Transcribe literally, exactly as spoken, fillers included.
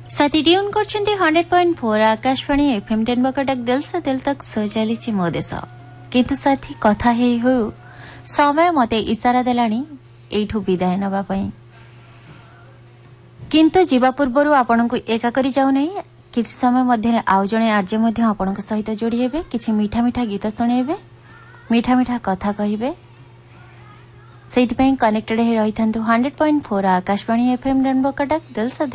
साथी tune करछन्ती hundred point four Akashvani FM Denver Cuttack दिल से दिल तक सो चलीची मो देश किंतु साथी कथा हेई हो समय मते इशारा देलानी एठू विदाय नबा पई किंतु जीवा पूर्वरु आपनकु एका करी जाउ नै किछि समय मध्य आउ जणे आर्जे मध्य आपनक सहित जोड़ी हेबे किछि मीठा मीठा गीत सुनेबे मीठा मीठा कथा कहिबे सेति पई कनेक्टेड हे रहिथांतु hundred point four Akashvani FM Denver Cuttack दिल से